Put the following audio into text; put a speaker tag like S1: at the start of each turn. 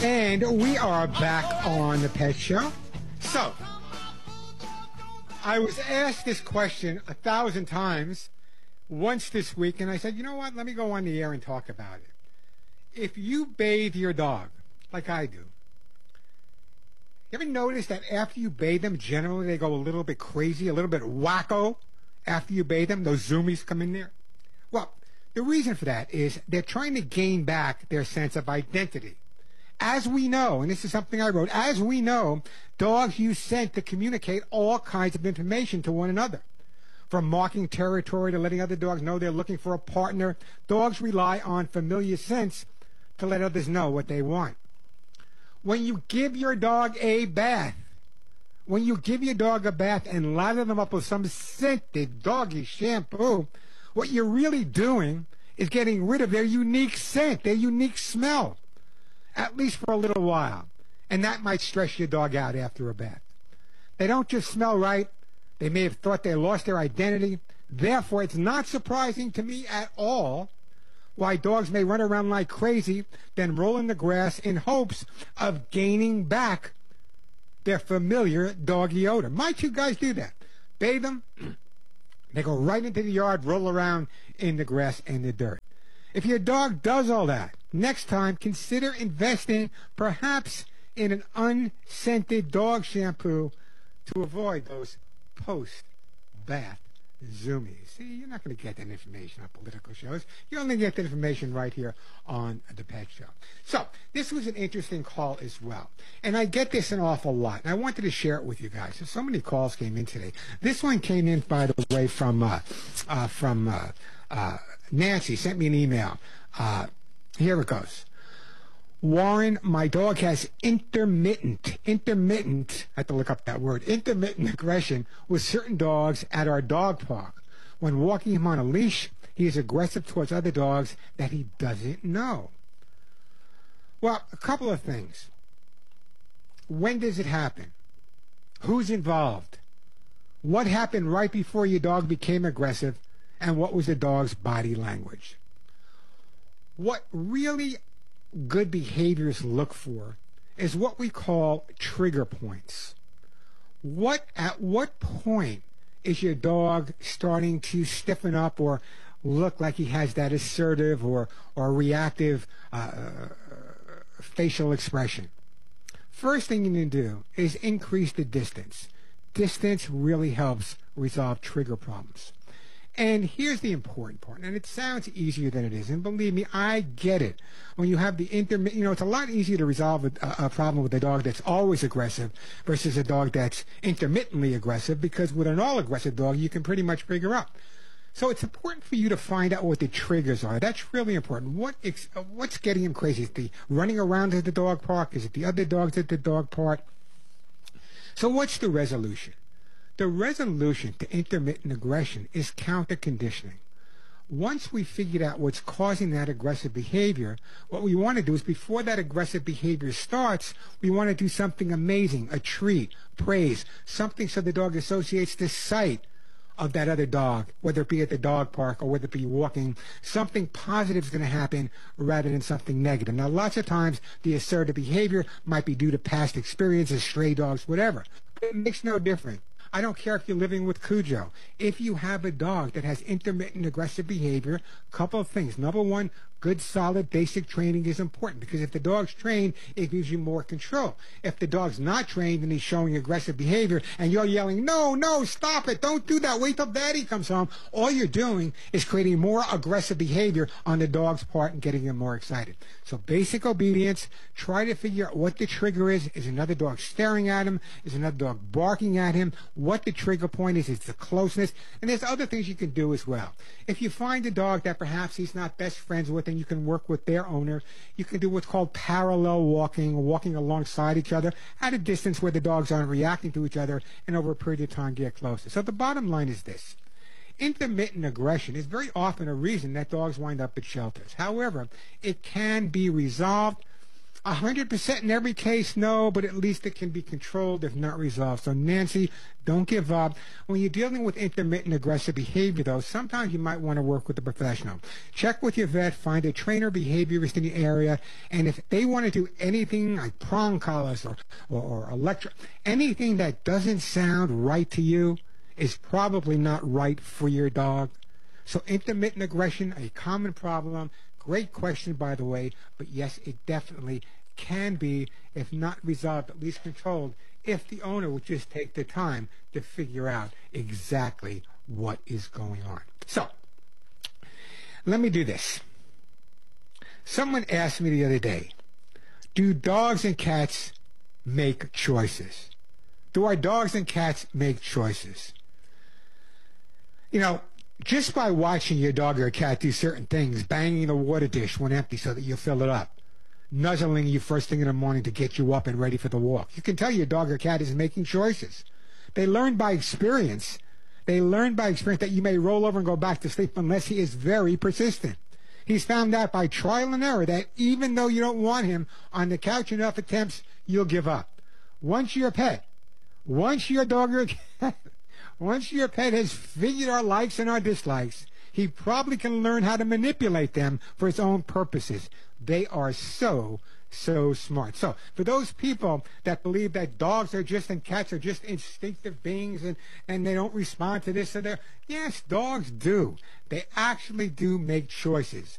S1: And we are back on the Pet Show. So, I was asked this question 1,000 times once this week, and I said, you know what, let me go on the air and talk about it. If you bathe your dog, like I do, you ever notice that after you bathe them, generally they go a little bit crazy, a little bit wacko after you bathe them? Those zoomies come in there. Well, the reason for that is they're trying to gain back their sense of identity. As we know, and this is something I wrote, as we know, dogs use scent to communicate all kinds of information to one another. From marking territory to letting other dogs know they're looking for a partner, dogs rely on familiar scents to let others know what they want. When you give your dog a bath, and lather them up with some scented doggy shampoo, what you're really doing is getting rid of their unique scent, their unique smell, at least for a little while. And that might stress your dog out after a bath. They don't just smell right. They may have thought they lost their identity. Therefore, it's not surprising to me at all why dogs may run around like crazy, then roll in the grass in hopes of gaining back their familiar doggy odor. My two guys do that. Bathe them. They go right into the yard, roll around in the grass and the dirt. If your dog does all that, next time consider investing perhaps in an unscented dog shampoo to avoid those post-bath zoomies. See, you're not going to get that information on political shows. You only get that information right here on the Pet Show. So, this was an interesting call as well. And I get this an awful lot. And I wanted to share it with you guys. So many calls came in today. This one came in, by the way, from Nancy. Sent me an email. Here it goes. Warren, my dog has intermittent, I have to look up that word, intermittent aggression with certain dogs at our dog park. When walking him on a leash, he is aggressive towards other dogs that he doesn't know. Well, a couple of things. When does it happen? Who's involved? What happened right before your dog became aggressive? And what was the dog's body language? What really good behaviors look for is what we call trigger points. At what point is your dog starting to stiffen up or look like he has that assertive or reactive facial expression? First thing you need to do is increase the distance. Distance really helps resolve trigger problems. And here's the important part, and it sounds easier than it is, and believe me, I get it. When you have the it's a lot easier to resolve a problem with a dog that's always aggressive versus a dog that's intermittently aggressive, because with an all-aggressive dog, you can pretty much figure out. So it's important for you to find out what the triggers are. That's really important. What's getting him crazy? Is it the running around at the dog park? Is it the other dogs at the dog park? So what's the resolution? The resolution to intermittent aggression is counter-conditioning. Once we figured out what's causing that aggressive behavior, what we want to do is before that aggressive behavior starts, we want to do something amazing, a treat, praise, something so the dog associates the sight of that other dog, whether it be at the dog park or whether it be walking. Something positive is going to happen rather than something negative. Now, lots of times the assertive behavior might be due to past experiences, stray dogs, whatever. But it makes no difference. I don't care if you're living with Cujo. If you have a dog that has intermittent aggressive behavior, a couple of things. Number one, good, solid, basic training is important, because if the dog's trained, it gives you more control. If the dog's not trained and he's showing aggressive behavior and you're yelling, no, stop it, don't do that, wait till daddy comes home, all you're doing is creating more aggressive behavior on the dog's part and getting him more excited. So basic obedience, try to figure out what the trigger is. Is another dog staring at him? Is another dog barking at him? What the trigger point is the closeness. And there's other things you can do as well. If you find a dog that perhaps he's not best friends with, and you can work with their owner, you can do what's called parallel walking alongside each other at a distance where the dogs aren't reacting to each other, and over a period of time get closer. So the bottom line is this. Intermittent aggression is very often a reason that dogs wind up at shelters. However, it can be resolved 100% in every case, no, but at least it can be controlled if not resolved. So Nancy, don't give up. When you're dealing with intermittent aggressive behavior, though, sometimes you might want to work with a professional. Check with your vet, find a trainer behaviorist in the area, and if they want to do anything like prong collars or electric, anything that doesn't sound right to you is probably not right for your dog. So intermittent aggression, a common problem. Great question, by the way, but yes, it definitely can be, if not resolved, at least controlled, if the owner would just take the time to figure out exactly what is going on. So, let me do this. Someone asked me the other day, do dogs and cats make choices? Do our dogs and cats make choices? You know, just by watching your dog or cat do certain things, banging the water dish when empty so that you fill it up, nuzzling you first thing in the morning to get you up and ready for the walk, you can tell your dog or cat is making choices. They learn by experience. They learn by experience that you may roll over and go back to sleep unless he is very persistent. He's found out by trial and error that even though you don't want him on the couch enough attempts, you'll give up. Once your dog or cat, once your pet has figured our likes and our dislikes, he probably can learn how to manipulate them for his own purposes. They are so smart. So for those people that believe that dogs are just and cats are just instinctive beings and they don't respond to this or that, yes, dogs do. They actually do make choices.